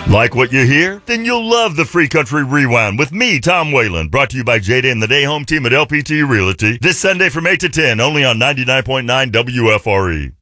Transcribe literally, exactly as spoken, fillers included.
Like what you hear? Then you'll love the Free Country Rewind with me, Tom Whalen, brought to you by Jada and the Day Home Team at L P T Realty this Sunday from eight to ten, only on ninety-nine point nine W F R E.